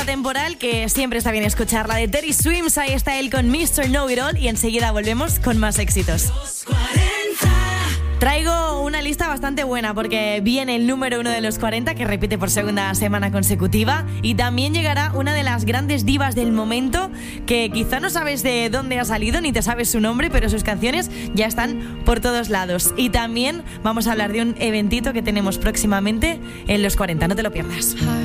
Temporal, que siempre está bien escucharla, de Teddy Swims. Ahí está él con Mr. Know It All y enseguida volvemos con más éxitos. Traigo una lista bastante buena porque viene el número 1 de los 40, que repite por segunda semana consecutiva, y también llegará una de las grandes divas del momento, que quizá no sabes de dónde ha salido ni te sabes su nombre, pero sus canciones ya están por todos lados. Y también vamos a hablar de un eventito que tenemos próximamente en los 40, no te lo pierdas.